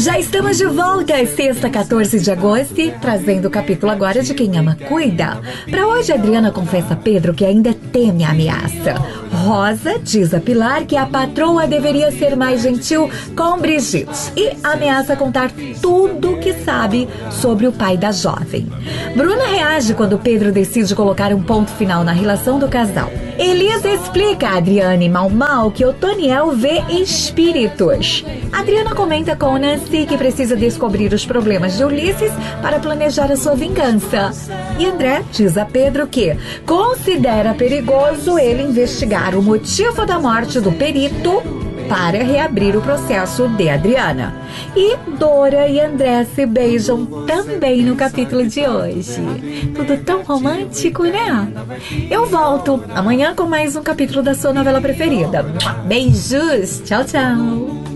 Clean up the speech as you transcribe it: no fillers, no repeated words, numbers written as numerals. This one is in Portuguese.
Já estamos de volta, sexta, 14 de agosto, trazendo o capítulo agora de Quem Ama Cuida. Para hoje, Adriana confessa a Pedro que ainda teme a ameaça. Rosa diz a Pilar que a patroa deveria ser mais gentil com Brigitte e ameaça contar tudo o que sabe sobre o pai da jovem. Bruna reage quando Pedro decide colocar um ponto final na relação do casal. Elisa explica a Adriana e Mal que Otoniel vê espíritos. Adriana comenta com Nancy que precisa descobrir os problemas de Ulisses para planejar a sua vingança. E André diz a Pedro que considera perigoso ele investigar o motivo da morte do perito para reabrir o processo de Adriana. E Dora e André se beijam também no capítulo de hoje. Tudo tão romântico, né? Eu volto amanhã com mais um capítulo da sua novela preferida. Beijos! Tchau, tchau!